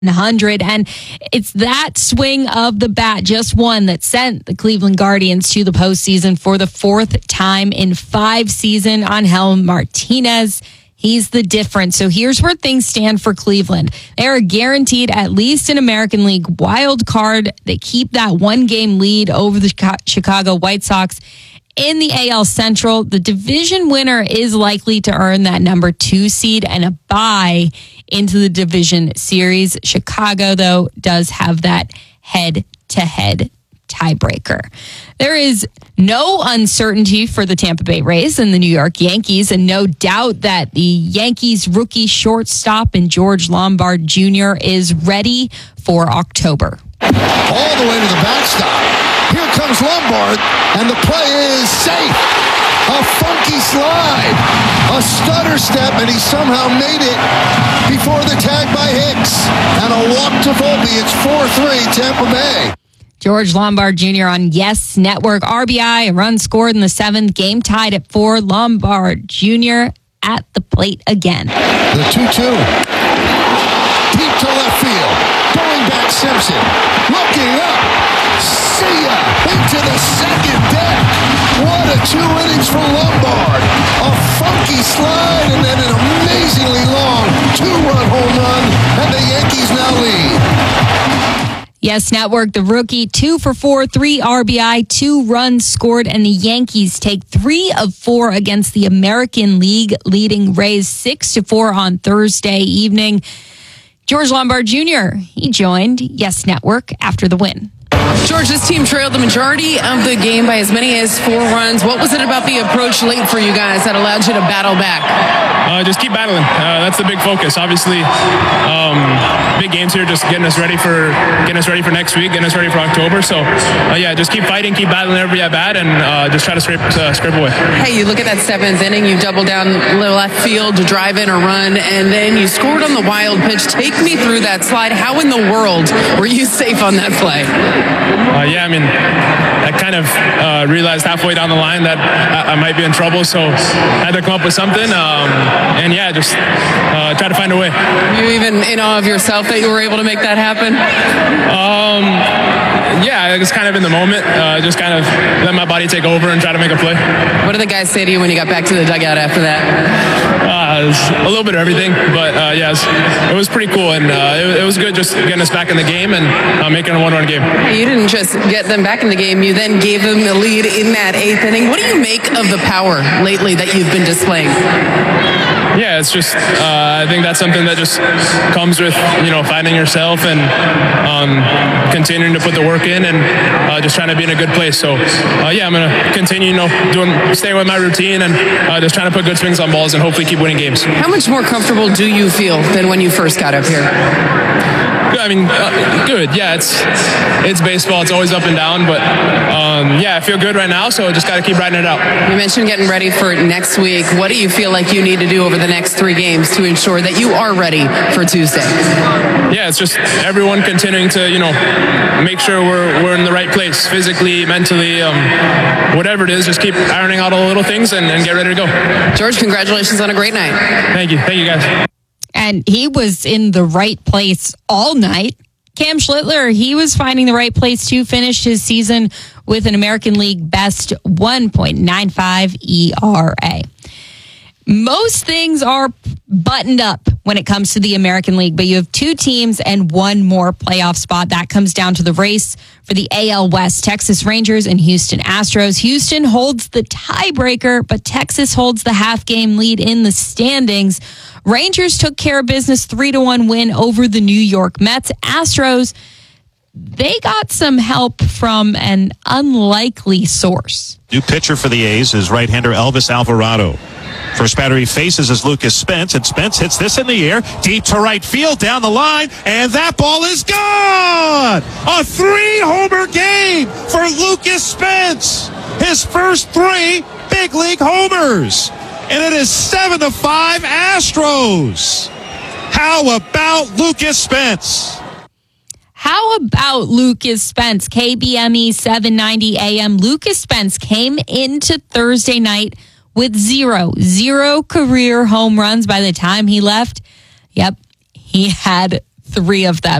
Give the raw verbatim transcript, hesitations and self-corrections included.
one hundred, and it's that swing of the bat, just one, that sent the Cleveland Guardians to the postseason for the fourth time in five seasons. Angel Martinez, he's the difference. So here's where things stand for Cleveland. They are guaranteed at least an American League wild card. They keep that one-game lead over the Chicago White Sox. In the A L Central, the division winner is likely to earn that number two seed and a bye into the division series. Chicago, though, does have that head-to-head tiebreaker. There is no uncertainty for the Tampa Bay Rays and the New York Yankees, and no doubt that the Yankees rookie shortstop and George Lombard Junior is ready for October. All the way to the backstop. Here comes Lombard, and the play is safe. A funky slide, a stutter step, and he somehow made it before the tag by Hicks. And a walk to Volpe. It's four three Tampa Bay. George Lombard Junior on Yes Network. R B I, a run scored in the seventh, game tied at four. Lombard Junior at the plate again. The two two. Deep to left field. Going back Simpson. Looking up. See ya. Into the second deck. What a two innings for Lombard. A funky slide and then an amazingly long two-run home run. And the Yankees now lead. Yes Network, the rookie, two for four, three R B I, two runs scored, and the Yankees take three of four against the American League leading Rays, six to four on Thursday evening. George Lombard Junior, he joined Yes Network after the win. George, this team trailed the majority of the game by as many as four runs. What was it about the approach late for you guys that allowed you to battle back? Uh, just keep battling. Uh, that's the big focus. Obviously, um, big games here, just getting us ready for getting us ready for next week, getting us ready for October. So, uh, yeah, just keep fighting, keep battling every at bat, and uh, just try to scrape, uh, scrape away. Hey, you look at that seventh inning, you double down left field to drive in a run, and then you scored on the wild pitch. Take me through that slide. How in the world were you safe on that play? Uh, yeah, I mean, I kind of uh, realized halfway down the line that I, I might be in trouble, so I had to come up with something. Um, and yeah, just uh, try to find a way. You even in awe of yourself that you were able to make that happen? Um, yeah, I was kind of in the moment. Uh, just kind of let my body take over and try to make a play. What did the guys say to you when you got back to the dugout after that? Uh, it was a little bit of everything, but uh, yeah, it was, it was pretty cool, and uh, it, it was good just getting us back in the game and uh, making a one-run game. You didn't just get them back in the game, you then gave them the lead in that eighth inning. What do you make of the power lately that you've been displaying? Yeah, it's just, uh, I think that's something that just comes with, you know, finding yourself and um, continuing to put the work in and uh, just trying to be in a good place. So, uh, yeah, I'm going to continue, you know, doing, staying with my routine and uh, just trying to put good swings on balls and hopefully keep winning games. How much more comfortable do you feel than when you first got up here? I mean, uh, good. Yeah, it's it's baseball. It's always up and down, but um, yeah, I feel good right now. So just got to keep riding it out. You mentioned getting ready for next week. What do you feel like you need to do over the next three games to ensure that you are ready for Tuesday? Yeah, it's just everyone continuing to, you know, make sure we're we're in the right place physically, mentally, um, whatever it is. Just keep ironing out all the little things and, and get ready to go. George, congratulations on a great night. Thank you. Thank you, guys. And he was in the right place all night. Cam Schlittler, he was finding the right place to finish his season with an American League best one point nine five E R A. Most things are buttoned up when it comes to the American League, but you have two teams and one more playoff spot. That comes down to the race for the A L West, Texas Rangers and Houston Astros. Houston holds the tiebreaker, but Texas holds the half-game lead in the standings. Rangers took care of business, three to one win over the New York Mets. Astros, they got some help from an unlikely source. New pitcher for the A's is right-hander Elvis Alvarado. First batter he faces is Lucas Spence, and Spence hits this in the air, deep to right field, down the line, and that ball is gone! A three-homer game for Lucas Spence! His first three big league homers! And it is seven to five Astros! How about Lucas Spence? How about Lucas Spence? K B M E seven ninety A M. Lucas Spence came into Thursday night with zero, zero career home runs by the time he left. Yep, he had three of them.